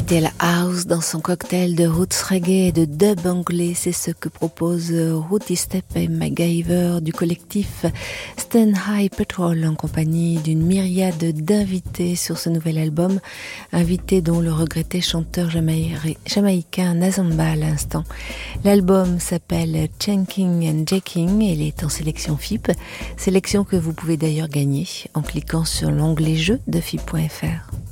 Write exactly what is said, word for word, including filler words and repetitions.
Fidel House dans son cocktail de roots reggae et de dub anglais, c'est ce que proposent Rooty Step et MacGyver du collectif Stand High Patrol en compagnie d'une myriade d'invités sur ce nouvel album, invités dont le regretté chanteur jamaï- jamaïcain Nazamba à l'instant. L'album s'appelle Chanking and Jacking et il est en sélection F I P, sélection que vous pouvez d'ailleurs gagner en cliquant sur l'onglet jeux de F I P point F R.